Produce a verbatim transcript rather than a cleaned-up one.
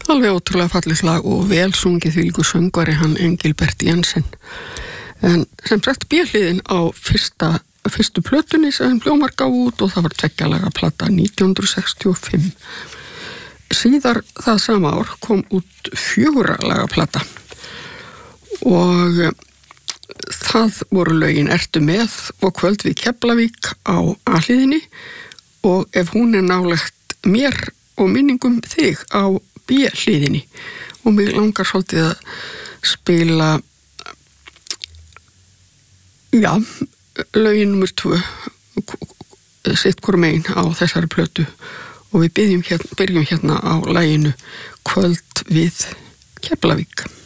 alveg ótrúlega fallegt lag og vel sungið því líku söngvari hann Engilbert Jensen. En sem sagt B-hliðin á fyrsta, fyrstu plötunni sem Hljómar gaf út og það var tveggjalaga plata nítján hundruð sextíu og fimm. Síðar það sama ár kom út fjöguralaga plata og það voru lögin Ertu með og Kvöld við Keflavík á A-hliðinni og Ef hún er nálægt mér og minningum þig á B-hliðinni og mig langar svolítið að spila já, lögin nummer tvö sitt hvort megin á þessari plötu og við byrjum hérna, byrjum hérna á laginu Kvöld við Keflavík.